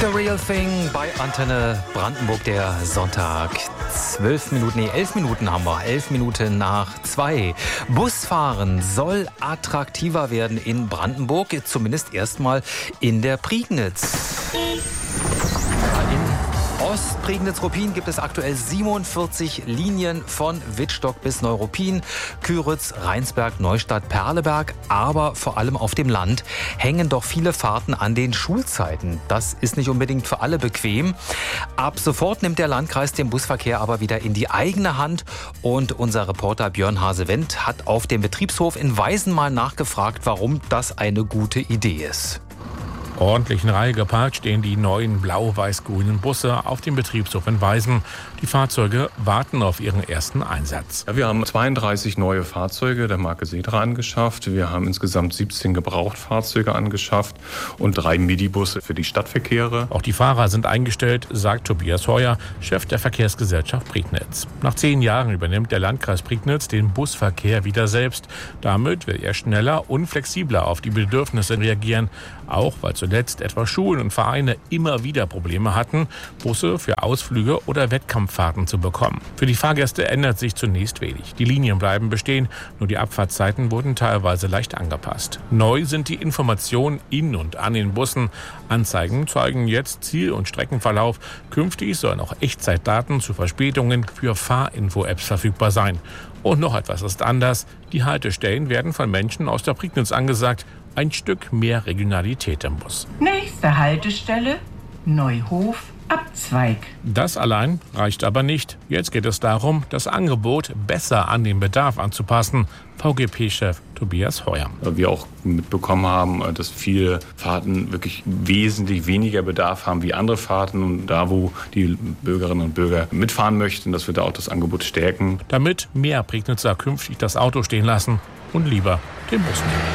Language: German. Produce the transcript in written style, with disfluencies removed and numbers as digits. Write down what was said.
The Real Thing bei Antenne Brandenburg, der Sonntag. 11 Minuten haben wir. 11 Minuten nach 2. Busfahren soll attraktiver werden in Brandenburg, zumindest erstmal in der Prignitz. In Ostprignitz-Ruppin gibt es aktuell 47 Linien von Wittstock bis Neuruppin, Küritz, Rheinsberg, Neustadt, Perleberg. Aber vor allem auf dem Land hängen doch viele Fahrten an den Schulzeiten. Das ist nicht unbedingt für alle bequem. Ab sofort nimmt der Landkreis den Busverkehr aber wieder in die eigene Hand. Und unser Reporter Björn Hase-Wendt hat auf dem Betriebshof in Weisen mal nachgefragt, warum das eine gute Idee ist. Ordentlich in Reihe geparkt stehen die neuen blau-weiß-grünen Busse auf dem Betriebshof in Weisen. Die Fahrzeuge warten auf ihren ersten Einsatz. Wir haben 32 neue Fahrzeuge der Marke Setra angeschafft. Wir haben insgesamt 17 Gebrauchtfahrzeuge angeschafft und 3 Midibusse für die Stadtverkehre. Auch die Fahrer sind eingestellt, sagt Tobias Heuer, Chef der Verkehrsgesellschaft Prignitz. Nach 10 Jahren übernimmt der Landkreis Prignitz den Busverkehr wieder selbst. Damit will er schneller und flexibler auf die Bedürfnisse reagieren, auch weil zuletzt etwa Schulen und Vereine immer wieder Probleme hatten, Busse für Ausflüge oder Wettkampffahrten zu bekommen. Für die Fahrgäste ändert sich zunächst wenig. Die Linien bleiben bestehen, nur die Abfahrtszeiten wurden teilweise leicht angepasst. Neu sind die Informationen in und an den Bussen. Anzeigen zeigen jetzt Ziel- und Streckenverlauf. Künftig sollen auch Echtzeitdaten zu Verspätungen für Fahrinfo-Apps verfügbar sein. Und noch etwas ist anders. Die Haltestellen werden von Menschen aus der Prignitz angesagt. Ein Stück mehr Regionalität im Bus. Nächste Haltestelle, Neuhof, Abzweig. Das allein reicht aber nicht. Jetzt geht es darum, das Angebot besser an den Bedarf anzupassen. VGP-Chef Tobias Heuer. Wir auch mitbekommen haben, dass viele Fahrten wirklich wesentlich weniger Bedarf haben wie andere Fahrten. Und da, wo die Bürgerinnen und Bürger mitfahren möchten, dass wir da auch das Angebot stärken. Damit mehr Prignitzer künftig das Auto stehen lassen und lieber den Bus nehmen.